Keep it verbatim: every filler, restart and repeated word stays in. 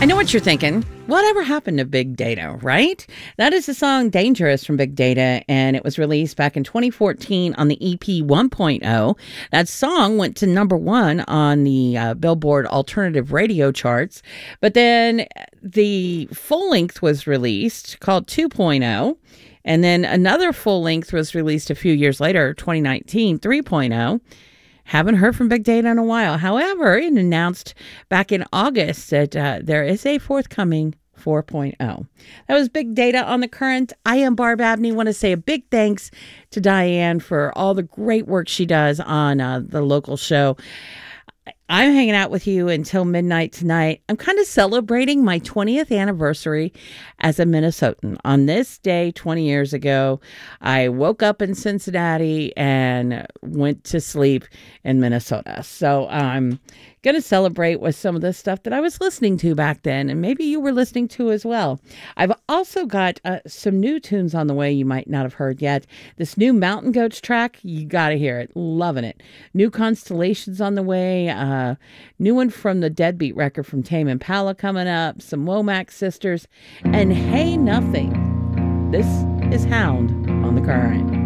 I know what you're thinking. Whatever happened to Big Data, right? That is the song Dangerous from Big Data, and it was released back in twenty fourteen on the E P one point oh. That song went to number one on the uh, Billboard Alternative Radio charts, but then the full length was released called two point oh, and then another full length was released a few years later, twenty nineteen, three point oh. Haven't heard from Big Data in a while. However, it announced back in August that uh, there is a forthcoming four point oh. That was Big Data on The Current. I am Barb Abney. Want to say a big thanks to Diane for all the great work she does on uh, the local show. I'm hanging out with you until midnight tonight. I'm kind of celebrating my twentieth anniversary as a Minnesotan. On this day, twenty years ago, I woke up in Cincinnati and went to sleep in Minnesota. So I'm going to celebrate with some of the stuff that I was listening to back then, and maybe you were listening to as well. I've also got uh, some new tunes on the way you might not have heard yet. This new Mountain Goats track, you got to hear it. Loving it. New Constellations on the way. Uh, new one from the Deadbeat record from Tame Impala coming up. Some Womack Sisters. And Hey Nothing. This is Hound on The Current.